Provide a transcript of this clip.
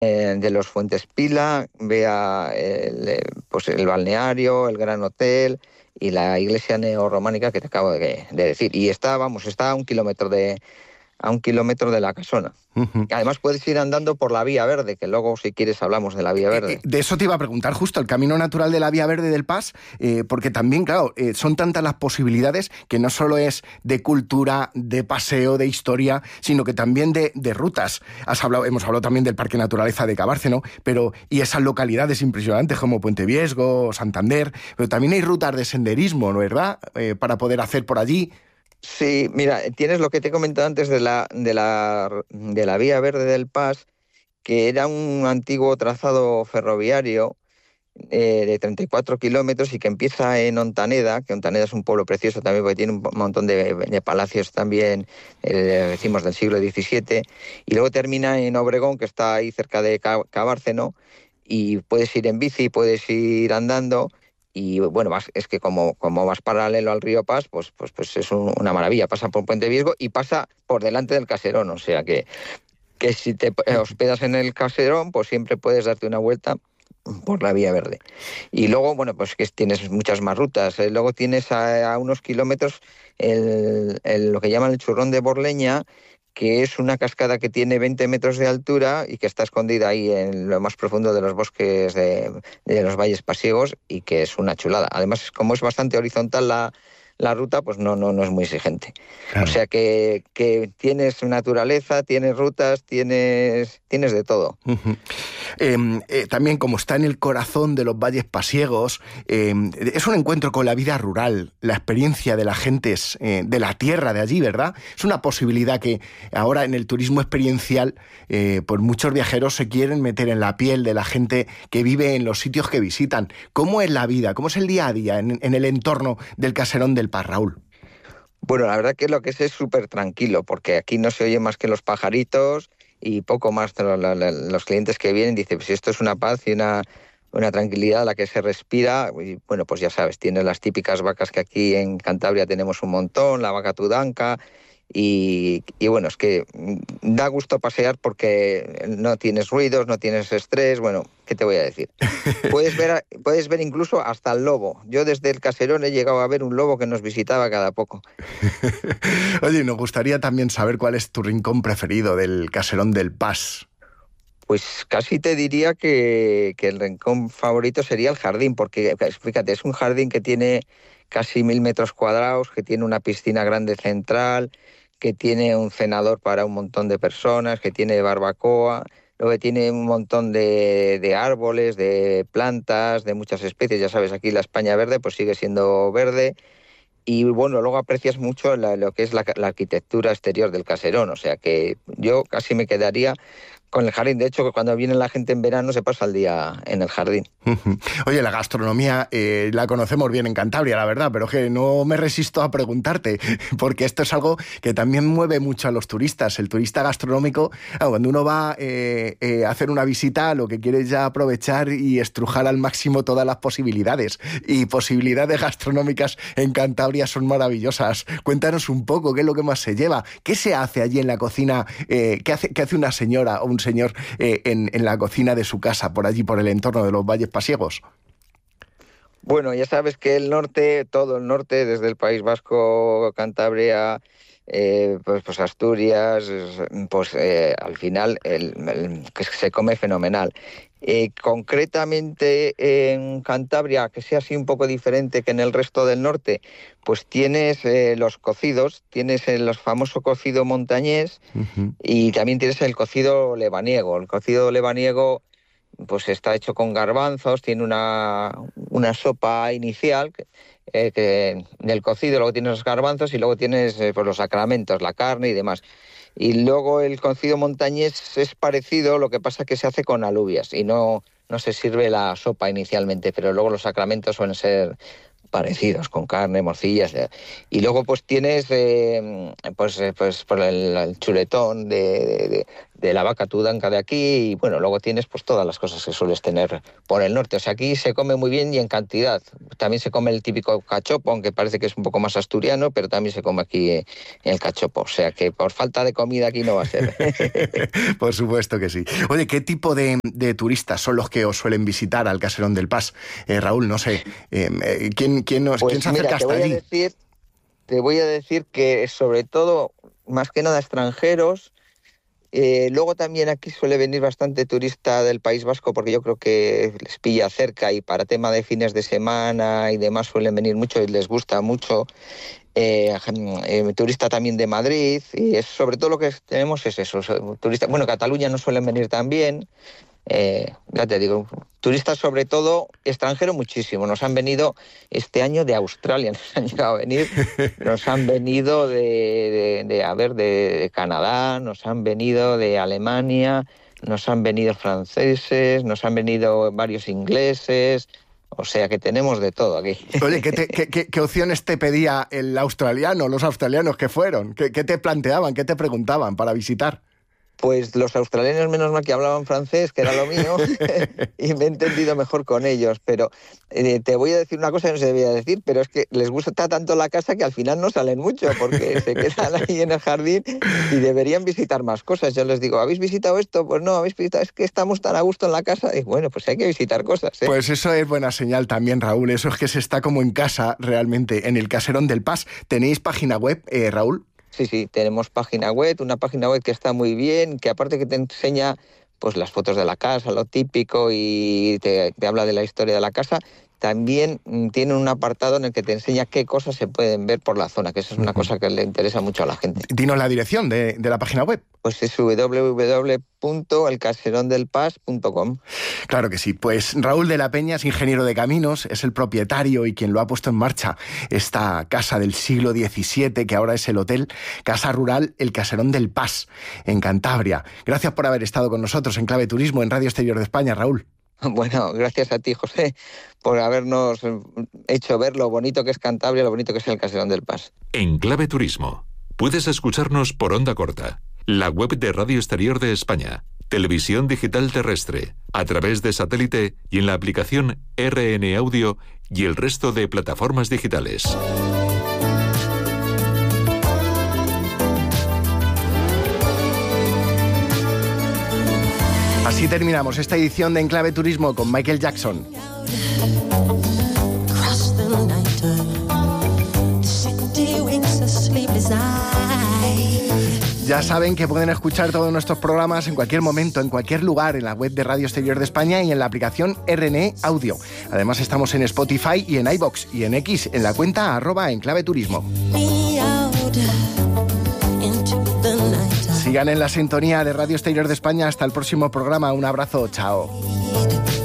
de los Fuentes Pila, vea pues el balneario, el Gran Hotel y la iglesia neorrománica que te acabo de decir. Y está, vamos, está a 1 kilómetro de la casona. Ujú. Además puedes ir andando por la Vía Verde, que luego si quieres hablamos de la Vía Verde. De eso te iba a preguntar justo, el camino natural de la Vía Verde del Pas, porque también, claro, son tantas las posibilidades que no solo es de cultura, de paseo, de historia, sino que también de rutas. Hemos hablado también del Parque Naturaleza de Cabárceno, y esas localidades impresionantes como Puente Viesgo, Santander, pero también hay rutas de senderismo, ¿no, verdad? Para poder hacer por allí. Sí, mira, tienes lo que te he comentado antes de la Vía Verde del Pas, que era un antiguo trazado ferroviario de 34 kilómetros y que empieza en Ontaneda, que Ontaneda es un pueblo precioso también porque tiene un montón de palacios también, decimos del siglo XVII, y luego termina en Obregón, que está ahí cerca de Cabárceno, y puedes ir en bici, puedes ir andando. Y bueno, es que como vas paralelo al río Pas, pues es una maravilla. Pasa por Puente Viesgo y pasa por delante del Caserón. O sea que si te hospedas en el Caserón, pues siempre puedes darte una vuelta por la Vía Verde. Y luego, bueno, pues que tienes muchas más rutas. Luego tienes a unos kilómetros lo que llaman el Churrón de Borleña, que es una cascada que tiene 20 metros de altura y que está escondida ahí en lo más profundo de los bosques de los valles pasiegos y que es una chulada. Además, como es bastante horizontal la ruta, pues no es muy exigente. Claro. O sea que tienes naturaleza, tienes rutas, tienes de todo. Uh-huh. También, como está en el corazón de los valles pasiegos, es un encuentro con la vida rural, la experiencia de las gentes de la tierra de allí, ¿verdad? Es una posibilidad que ahora en el turismo experiencial, pues muchos viajeros se quieren meter en la piel de la gente que vive en los sitios que visitan. ¿Cómo es la vida? ¿Cómo es el día a día en el entorno del Caserón del Pas, Raúl? Bueno, la verdad que lo que es súper tranquilo, porque aquí no se oye más que los pajaritos y poco más. Los clientes que vienen dicen, pues esto es una paz y una tranquilidad la que se respira. Y bueno, pues ya sabes, tienes las típicas vacas que aquí en Cantabria tenemos un montón, la vaca tudanca. Y bueno, es que da gusto pasear porque no tienes ruidos, no tienes estrés. Bueno, ¿qué te voy a decir? Puedes ver incluso hasta el lobo. Yo desde el Caserón he llegado a ver un lobo que nos visitaba cada poco. Oye, nos gustaría también saber cuál es tu rincón preferido del Caserón del Pas. Pues casi te diría que el rincón favorito sería el jardín, porque fíjate, es un jardín que tiene casi 1000 metros cuadrados, que tiene una piscina grande central, que tiene un cenador para un montón de personas, que tiene barbacoa, luego que tiene un montón de árboles, de plantas, de muchas especies. Ya sabes, aquí la España verde pues sigue siendo verde. Y bueno, luego aprecias mucho lo que es la arquitectura exterior del Caserón, o sea que yo casi me quedaría con el jardín. De hecho, cuando viene la gente en verano se pasa el día en el jardín. Oye, la gastronomía la conocemos bien en Cantabria, la verdad, pero que no me resisto a preguntarte, porque esto es algo que también mueve mucho a los turistas. El turista gastronómico, cuando uno va a hacer una visita, lo que quiere es ya aprovechar y estrujar al máximo todas las posibilidades. Y posibilidades gastronómicas en Cantabria son maravillosas. Cuéntanos un poco qué es lo que más se lleva. ¿Qué se hace allí en la cocina? ¿Qué hace una señora o un señor en la cocina de su casa, por allí, por el entorno de los valles pasiegos? Bueno, ya sabes que el norte, todo el norte, desde el País Vasco, Cantabria, pues Asturias, pues al final que se come fenomenal. Concretamente en Cantabria, que sea así un poco diferente que en el resto del norte, pues tienes los cocidos, tienes el famoso cocido montañés. Uh-huh. Y también tienes el cocido lebaniego. El cocido lebaniego pues está hecho con garbanzos, tiene una sopa inicial del cocido, luego tienes los garbanzos y luego tienes pues los sacramentos, la carne y demás. Y luego el cocido montañés es parecido, lo que pasa es que se hace con alubias y no se sirve la sopa inicialmente, pero luego los sacramentos suelen ser parecidos, con carne, morcillas. Y luego pues tienes pues por el chuletón de la vaca tudanca de aquí, y bueno, luego tienes pues todas las cosas que sueles tener por el norte. O sea, aquí se come muy bien y en cantidad. También se come el típico cachopo, aunque parece que es un poco más asturiano, pero también se come aquí el cachopo. O sea, que por falta de comida aquí no va a ser. Por supuesto que sí. Oye, ¿qué tipo de turistas son los que os suelen visitar al Caserón del Pas? Raúl, no sé, ¿quién se acerca hasta allí? Te voy a decir que sobre todo, más que nada extranjeros. Luego también aquí suele venir bastante turista del País Vasco, porque yo creo que les pilla cerca y para tema de fines de semana y demás suelen venir mucho y les gusta mucho. Turista también de Madrid, y sobre todo lo que tenemos es eso, turista. Bueno, Cataluña no suelen venir también. Ya te digo, turistas sobre todo, extranjeros muchísimo. Nos han venido este año de Australia, nos han llegado a venir, nos han venido de Canadá, nos han venido de Alemania, nos han venido franceses, nos han venido varios ingleses. O sea que tenemos de todo aquí. Oye, ¿qué opciones te pedía el australiano, los australianos que fueron? ¿Qué te planteaban, qué te preguntaban para visitar? Pues los australianos, menos mal que hablaban francés, que era lo mío, y me he entendido mejor con ellos. Pero te voy a decir una cosa que no se debía decir, pero es que les gusta tanto la casa que al final no salen mucho, porque se quedan ahí en el jardín y deberían visitar más cosas. Yo les digo, ¿habéis visitado esto? Pues no, habéis visitado, es que estamos tan a gusto en la casa. Y bueno, pues hay que visitar cosas, ¿eh? Pues eso es buena señal también, Raúl. Eso es que se está como en casa realmente, en el Caserón del Pas. ¿Tenéis página web, Raúl? Sí, tenemos página web, una página web que está muy bien, que aparte que te enseña pues las fotos de la casa, lo típico, y te habla de la historia de la casa. También tiene un apartado en el que te enseña qué cosas se pueden ver por la zona, que eso es una cosa que le interesa mucho a la gente. Dinos la dirección de la página web. Pues es www.elcaserondelpas.com. Claro que sí. Pues Raúl de la Peña es ingeniero de caminos, es el propietario y quien lo ha puesto en marcha esta casa del siglo XVII, que ahora es el hotel Casa Rural El Caserón del Pas, en Cantabria. Gracias por haber estado con nosotros en Clave Turismo en Radio Exterior de España, Raúl. Bueno, gracias a ti, José, por habernos hecho ver lo bonito que es Cantabria, lo bonito que es el Caserón del Pas. En Clave Turismo puedes escucharnos por onda corta, la web de Radio Exterior de España, televisión digital terrestre, a través de satélite y en la aplicación RN Audio y el resto de plataformas digitales. Así terminamos esta edición de Enclave Turismo con Michael Jackson. Ya saben que pueden escuchar todos nuestros programas en cualquier momento, en cualquier lugar, en la web de Radio Exterior de España y en la aplicación RNE Audio. Además estamos en Spotify y en iVoox y en X, en la cuenta @enclaveturismo. Sigan en la sintonía de Radio Exterior de España. Hasta el próximo programa. Un abrazo. Chao.